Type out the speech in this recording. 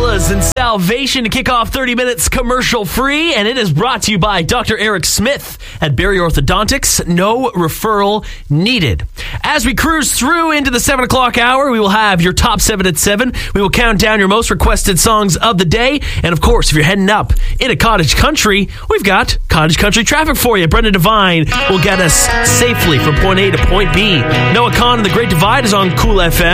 Gorillas and Salvation to kick off 30 minutes commercial free, and it is brought to you by Dr. Eric Smith at Barry Orthodontics. No referral needed. As we cruise through into the 7 o'clock hour, we will have your top 7 at 7. We will count down your most requested songs of the day, and of course, if you're heading up into Cottage Country, we've got Cottage Country traffic for you. Brendan Devine will get us safely from point A to point B. Noah Kahn and the Great Divide is on Cool FM.